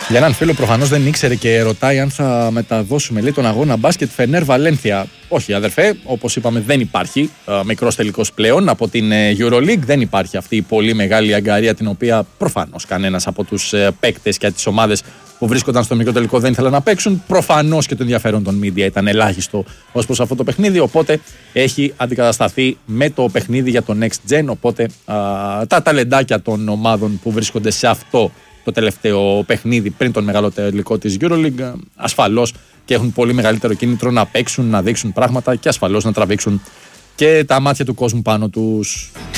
Για έναν φίλο προφανώς δεν ήξερε και ρωτάει αν θα μεταδώσουμε, λέει, τον αγώνα μπάσκετ Φενέρ Βαλένθια. Όχι, αδερφέ, όπως είπαμε, δεν υπάρχει μικρός τελικός πλέον από την EuroLeague. Δεν υπάρχει αυτή η πολύ μεγάλη αγκαρία, την οποία προφανώς κανένας από τους παίκτες και τις ομάδες που βρίσκονταν στο μικρό τελικό δεν ήθελαν να παίξουν. Προφανώς και το ενδιαφέρον των media ήταν ελάχιστο ως προς αυτό το παιχνίδι. Οπότε έχει αντικατασταθεί με το παιχνίδι για το Next Gen. Οπότε τα ταλεντάκια των ομάδων που βρίσκονται σε αυτό το τελευταίο παιχνίδι πριν τον μεγάλο τελικό της EuroLeague, ασφαλώς και έχουν πολύ μεγαλύτερο κίνητρο να παίξουν, να δείξουν πράγματα και ασφαλώς να τραβήξουν και τα μάτια του κόσμου πάνω τους.